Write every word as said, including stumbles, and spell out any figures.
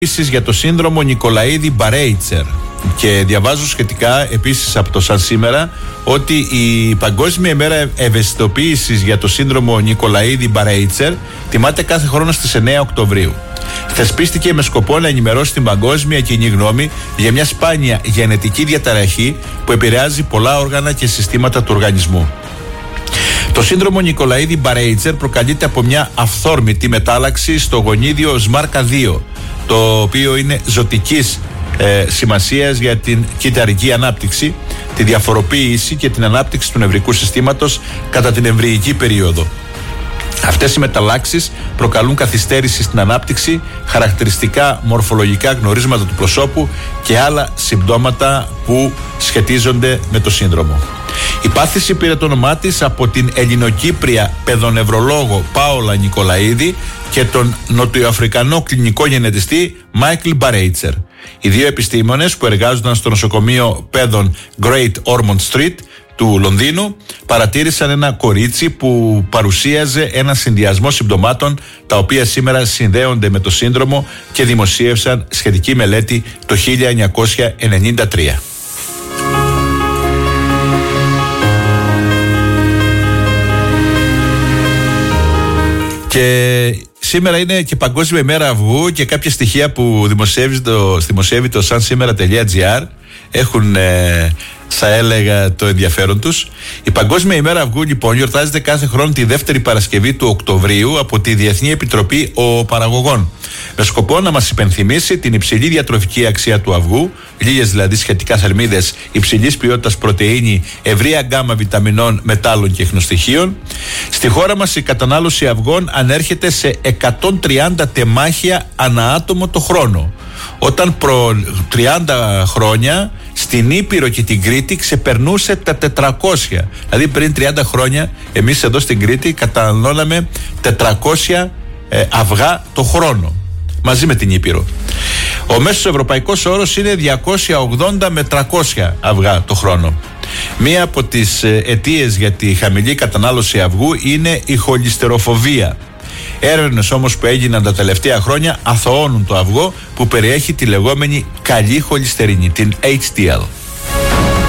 Επίσης για το σύνδρομο Νικολαίδη-Μπαρέιτσερ. Και διαβάζω σχετικά επίσης από το Σαν Σήμερα ότι η Παγκόσμια ημέρα ευαισθητοποίησης για το σύνδρομο Νικολαίδη-Μπαρέιτσερ τιμάται κάθε χρόνο στις εννέα Οκτωβρίου. Θεσπίστηκε με σκοπό να ενημερώσει την παγκόσμια κοινή γνώμη για μια σπάνια γενετική διαταραχή που επηρεάζει πολλά όργανα και συστήματα του οργανισμού. Το σύνδρομο Νικολαίδη-Μπαρέιτσερ προκαλείται από μια αυθόρμητη μετάλλαξη στο γονίδιο σμάρκα δύο, το οποίο είναι ζωτικής ε, σημασίας για την κυταρική ανάπτυξη, τη διαφοροποίηση και την ανάπτυξη του νευρικού συστήματος κατά την εμβρυϊκή περίοδο. Αυτές οι μεταλλάξεις προκαλούν καθυστέρηση στην ανάπτυξη, χαρακτηριστικά μορφολογικά γνωρίσματα του προσώπου και άλλα συμπτώματα που σχετίζονται με το σύνδρομο. Η πάθηση πήρε το όνομά της από την Ελληνοκύπρια παιδονευρολόγο Πάολα Νικολαίδη και τον νοτιοαφρικανό κλινικό γενετιστή Μάικλ Μπαρέιτσερ. Οι δύο επιστήμονες που εργάζονταν στο νοσοκομείο παιδών Great Ormond Street του Λονδίνου παρατήρησαν ένα κορίτσι που παρουσίαζε ένα συνδυασμό συμπτωμάτων τα οποία σήμερα συνδέονται με το σύνδρομο και δημοσίευσαν σχετική μελέτη το χίλια εννιακόσια ενενήντα τρία. Και σήμερα είναι και Παγκόσμια ημέρα αυγού και κάποια στοιχεία που δημοσιεύει το, δημοσιεύει το σαν σήμερα τελεία τζι άρ έχουν, ε, θα έλεγα, το ενδιαφέρον τους. Η Παγκόσμια ημέρα αυγού λοιπόν γιορτάζεται κάθε χρόνο τη δεύτερη Παρασκευή του Οκτωβρίου από τη Διεθνή Επιτροπή Οοπαραγωγών, με σκοπό να μας υπενθυμίσει την υψηλή διατροφική αξία του αυγού, λίγες δηλαδή σχετικά θερμίδες, υψηλής ποιότητας πρωτεΐνη, ευρεία γκάμα βιταμινών, μετάλλων και ιχνοστοιχείων. Στη χώρα μας η κατανάλωση αυγών ανέρχεται σε εκατόν τριάντα τεμάχια ανά άτομο το χρόνο, όταν προ τριάντα χρόνια στην Ήπειρο και την Κρήτη ξεπερνούσε τα τετρακόσια. Δηλαδή πριν τριάντα χρόνια εμείς εδώ στην Κρήτη καταναλώναμε τετρακόσια ε, αυγά το χρόνο, μαζί με την Ήπειρο. Ο μέσος ευρωπαϊκός όρος είναι διακόσια ογδόντα με τριακόσια αυγά το χρόνο. Μία από τις αιτίες για τη χαμηλή κατανάλωση αυγού είναι η χολυστεροφοβία. Έρευνες όμως που έγιναν τα τελευταία χρόνια αθωώνουν το αυγό που περιέχει τη λεγόμενη καλή χολυστερίνη, την έιτς ντι ελ.